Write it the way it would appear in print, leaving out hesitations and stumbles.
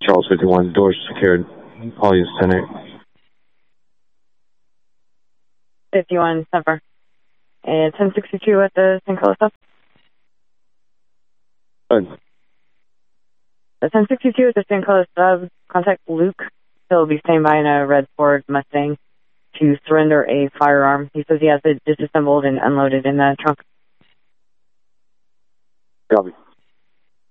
Charles 51, doors secured. All use 10-8. 51, Semper. And 1062 at the St. Carlos stop. Good. 1062 at the St. Carlos stop. Contact Luke. He'll be staying by in a red Ford Mustang to surrender a firearm. He says he has it disassembled and unloaded in the trunk. Copy.